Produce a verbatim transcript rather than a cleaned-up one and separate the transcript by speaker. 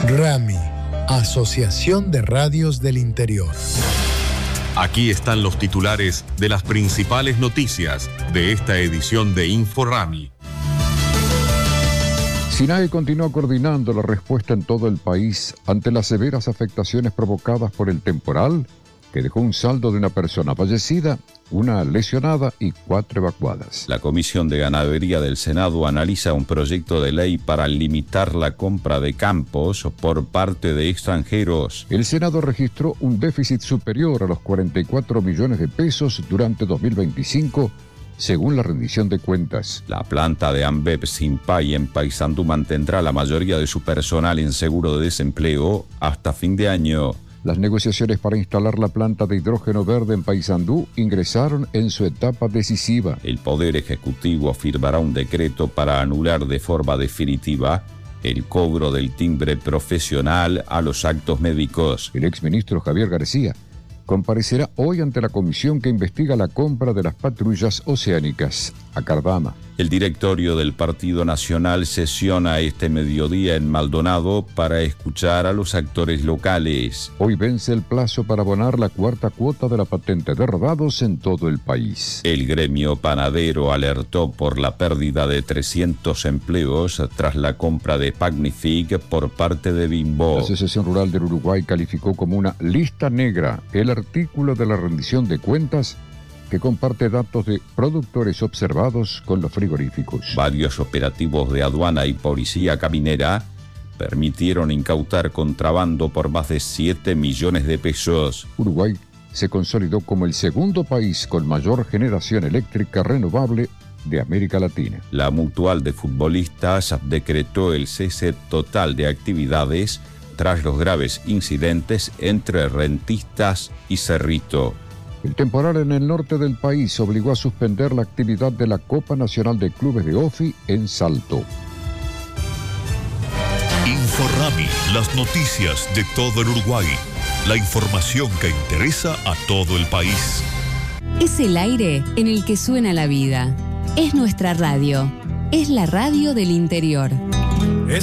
Speaker 1: RAMI, Asociación de Radios del Interior.
Speaker 2: Aquí están los titulares de las principales noticias de esta edición de InfoRami.
Speaker 3: SINAE continúa coordinando la respuesta en todo el país ante las severas afectaciones provocadas por el temporal, que dejó un saldo de una persona fallecida, una lesionada y cuatro evacuadas.
Speaker 4: La Comisión de Ganadería del Senado analiza un proyecto de ley para limitar la compra de campos por parte de extranjeros.
Speaker 3: El Senado registró un déficit superior a los cuarenta y cuatro millones de pesos durante dos mil veinticinco, según la rendición de cuentas.
Speaker 4: La planta de Ambev Simpay en Paysandú mantendrá la mayoría de su personal en seguro de desempleo hasta fin de año.
Speaker 3: Las negociaciones para instalar la planta de hidrógeno verde en Paysandú ingresaron en su etapa decisiva.
Speaker 4: El Poder Ejecutivo firmará un decreto para anular de forma definitiva el cobro del timbre profesional a los actos médicos.
Speaker 3: El exministro Javier García comparecerá hoy ante la comisión que investiga la compra de las patrullas oceánicas a Cardama.
Speaker 4: El directorio del Partido Nacional sesiona este mediodía en Maldonado para escuchar a los actores locales.
Speaker 3: Hoy vence el plazo para abonar la cuarta cuota de la patente de rodados en todo el país.
Speaker 4: El gremio panadero alertó por la pérdida de trescientos empleos tras la compra de Pagnific por parte de Bimbo.
Speaker 3: La Asociación Rural del Uruguay calificó como una lista negra el artículo de la rendición de cuentas que comparte datos de productores observados con los frigoríficos.
Speaker 4: Varios operativos de aduana y policía caminera permitieron incautar contrabando por más de siete millones de pesos.
Speaker 3: Uruguay se consolidó como el segundo país con mayor generación eléctrica renovable de América Latina.
Speaker 4: La Mutual de Futbolistas decretó el cese total de actividades tras los graves incidentes entre Rentistas y Cerrito.
Speaker 3: El temporal en el norte del país obligó a suspender la actividad de la Copa Nacional de Clubes de OFI en Salto.
Speaker 5: InfoRami, las noticias de todo el Uruguay. La información que interesa a todo el país.
Speaker 6: Es el aire en el que suena la vida. Es nuestra radio. Es la radio del interior.